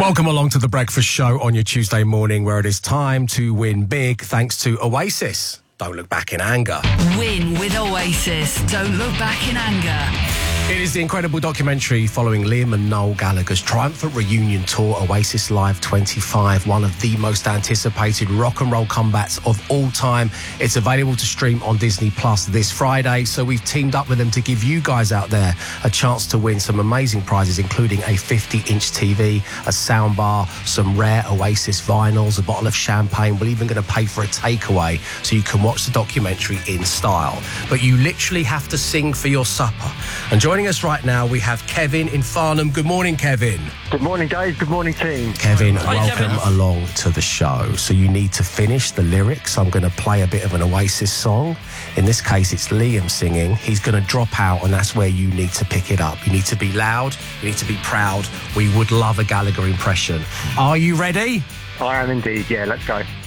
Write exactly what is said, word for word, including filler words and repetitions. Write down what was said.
Welcome along to The Breakfast Show on your Tuesday morning, where it is time to win big thanks to Oasis. Don't look back in anger. Win with Oasis. Don't look back in anger. It is the incredible documentary following Liam and Noel Gallagher's triumphant reunion tour, Oasis Live twenty-five, one of the most anticipated rock and roll comebacks of all time. It's available to stream on Disney Plus this Friday, so we've teamed up with them to give you guys out there a chance to win some amazing prizes, including a fifty-inch T V, a soundbar, some rare Oasis vinyls, a bottle of champagne. We're even going to pay for a takeaway so you can watch the documentary in style. But you literally have to sing for your supper. And joining us right now, we have Kevin in Farnham. Good morning, Kevin. Good morning, Dave. Good morning, team. Kevin, Hi, welcome Kevin. along to the show. So you need to finish the lyrics. I'm going to play a bit of an Oasis song. In this case, it's Liam singing. He's going to drop out, and that's where you need to pick it up. You need to be loud. You need to be proud. We would love a Gallagher impression. Are you ready? I am indeed. Yeah, let's go.